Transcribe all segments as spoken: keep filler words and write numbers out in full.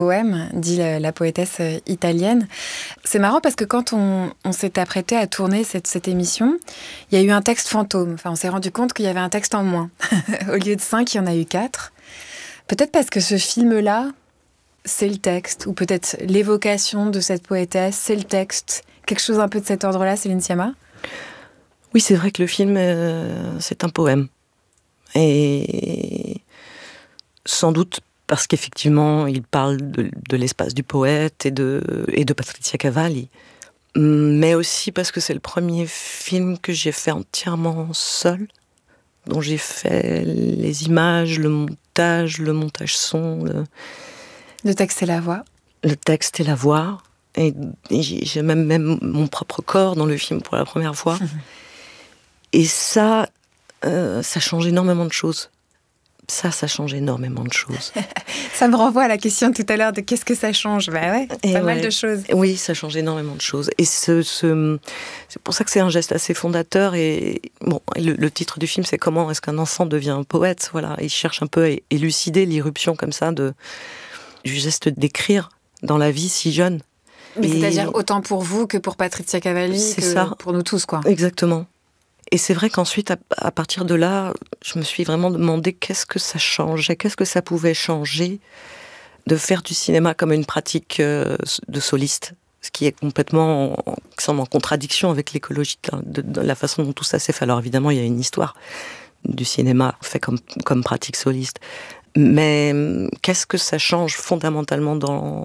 poème, dit la, la poétesse italienne. C'est marrant parce que quand on, on s'est apprêté à tourner cette, cette émission, il y a eu un texte fantôme. Enfin, on s'est rendu compte qu'il y avait un texte en moins. Au lieu de cinq, il y en a eu quatre. Peut-être parce que ce film-là, c'est le texte, ou peut-être l'évocation de cette poétesse, c'est le texte. Quelque chose un peu de cet ordre-là, Céline Sciamma ? Oui, c'est vrai que le film, euh, c'est un poème. Et sans doute parce qu'effectivement, il parle de, de l'espace du poète et de, et de Patrizia Cavalli. Mais aussi parce que c'est le premier film que j'ai fait entièrement seul, dont j'ai fait les images, le montage, le montage son. Le, le texte et la voix. Le texte et la voix. Et, et j'ai même, même mon propre corps dans le film pour la première fois. Mmh. Et ça, euh, ça change énormément de choses. Ça, ça change énormément de choses. Ça me renvoie à la question tout à l'heure de qu'est-ce que ça change ? Bah ouais, et pas ouais. mal de choses. Oui, ça change énormément de choses. Et ce, ce, c'est pour ça que c'est un geste assez fondateur. Et bon, le, le titre du film, c'est comment est-ce qu'un enfant devient un poète ? Voilà, il cherche un peu à élucider l'irruption comme ça de, du geste d'écrire dans la vie si jeune. Mais et c'est-à-dire autant pour vous que pour Patrizia Cavalli, c'est que ça. Pour nous tous, quoi. Exactement. Et c'est vrai qu'ensuite, à, à partir de là, je me suis vraiment demandé qu'est-ce que ça changeait, qu'est-ce que ça pouvait changer de faire du cinéma comme une pratique euh, de soliste, ce qui est complètement en, en, en contradiction avec l'écologie, de, de, de la façon dont tout ça s'est fait. Alors évidemment, il y a une histoire du cinéma fait comme, comme pratique soliste. Mais qu'est-ce que ça change fondamentalement dans,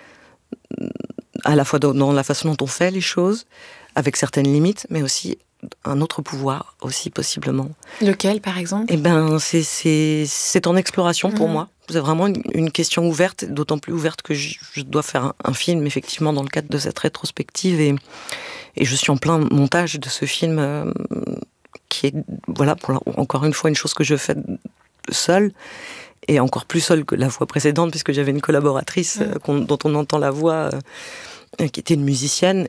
à la fois dans, dans la façon dont on fait les choses, avec certaines limites, mais aussi un autre pouvoir aussi possiblement. Lequel, par exemple ? Eh ben, c'est c'est c'est en exploration pour mmh. moi. C'est vraiment une, une question ouverte, d'autant plus ouverte que je, je dois faire un, un film effectivement dans le cadre de cette rétrospective et et je suis en plein montage de ce film euh, qui est voilà pour la, encore une fois une chose que je fais seule et encore plus seule que la fois précédente puisque j'avais une collaboratrice mmh. euh, qu'on, dont on entend la voix euh, qui était une musicienne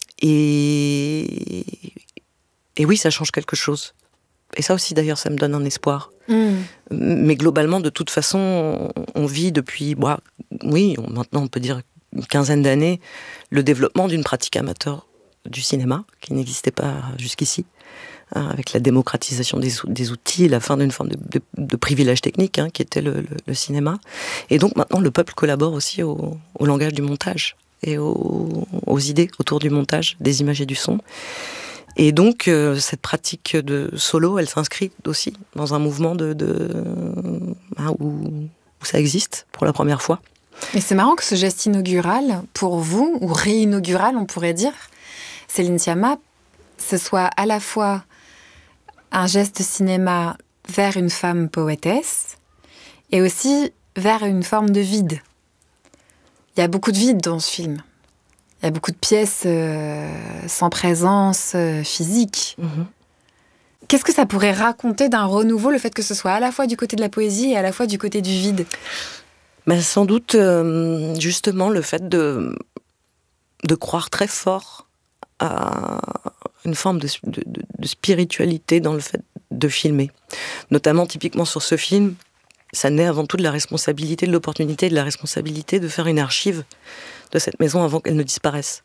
et Et oui, ça change quelque chose. Et ça aussi, d'ailleurs, ça me donne un espoir. Mmh. Mais globalement, de toute façon, on, on vit depuis, bah, oui, on, maintenant on peut dire une quinzaine d'années, le développement d'une pratique amateur du cinéma, qui n'existait pas jusqu'ici, hein, avec la démocratisation des, des outils, la fin d'une forme de, de, de privilège technique, hein, qui était le, le, le cinéma. Et donc maintenant, le peuple collabore aussi au, au langage du montage et aux, aux idées autour du montage, des images et du son. Et donc, euh, cette pratique de solo, elle s'inscrit aussi dans un mouvement de, de, hein, où, où ça existe pour la première fois. Mais c'est marrant que ce geste inaugural, pour vous, ou réinaugural, on pourrait dire, Céline Sciamma, ce soit à la fois un geste cinéma vers une femme poétesse et aussi vers une forme de vide. Il y a beaucoup de vide dans ce film. Il y a beaucoup de pièces euh, sans présence euh, physique. Mmh. Qu'est-ce que ça pourrait raconter d'un renouveau, le fait que ce soit à la fois du côté de la poésie et à la fois du côté du vide ? Ben, sans doute, euh, justement, le fait de, de croire très fort à une forme de, de, de spiritualité dans le fait de filmer. Notamment, typiquement sur ce film, ça naît avant tout de la responsabilité, de l'opportunité et de la responsabilité de faire une archive de cette maison avant qu'elle ne disparaisse.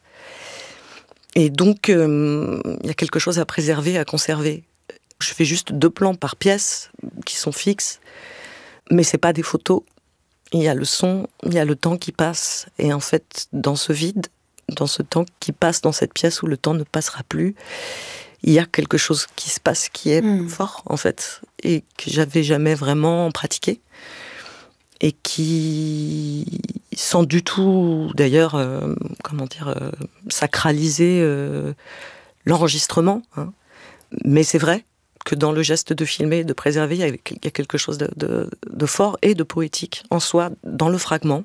Et donc, euh, il y a quelque chose à préserver, à conserver. Je fais juste deux plans par pièce qui sont fixes, mais c'est pas des photos. Il y a le son, il y a le temps qui passe. Et en fait, dans ce vide, dans ce temps qui passe dans cette pièce où le temps ne passera plus, il y a quelque chose qui se passe qui est mmh. fort, en fait, et que j'avais jamais vraiment pratiqué. Et qui, sans du tout, d'ailleurs, euh, comment dire, euh, sacraliser euh, l'enregistrement. Hein. Mais c'est vrai que dans le geste de filmer, de préserver, il y a, il y a quelque chose de, de, de fort et de poétique en soi, dans le fragment.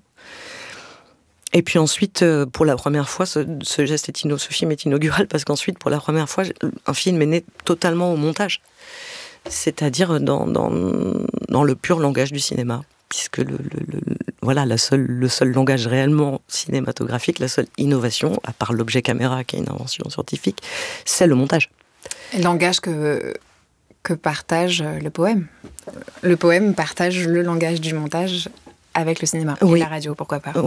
Et puis ensuite, euh, pour la première fois, ce, ce geste est ino, ce film est inaugural, parce qu'ensuite, pour la première fois, un film est né totalement au montage. C'est-à-dire dans, dans, dans le pur langage du cinéma. Puisque le, le, le, voilà, la seule, le seul langage réellement cinématographique, la seule innovation, à part l'objet caméra qui est une invention scientifique, c'est le montage. Et langage que, que partage le poème. Le poème partage le langage du montage avec le cinéma oui. et la radio, pourquoi pas.